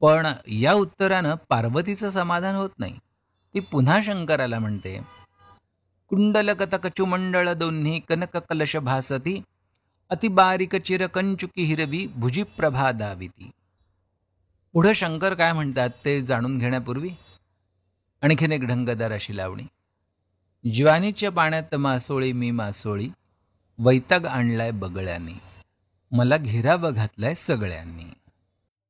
पण या उत्तरानं पार्वतीचं समाधान होत नाही. ती पुन्हा शंकराला म्हणते, कुंडलकतकचुमंडळ दोन्ही कनक कलश भासती, अतिबारीक चिरकंचुकी हिरवी भुजी प्रभा दाविती. पुढं शंकर काय म्हणतात ते जाणून घेण्यापूर्वी आणखीन एक ढंगदार अशी लावणी. ज्वानीच्या पाण्यात मासोळी मी मासोळी, वैताग आणलाय बगळ्यांनी, मला घेराव घातलाय सगळ्यांनी.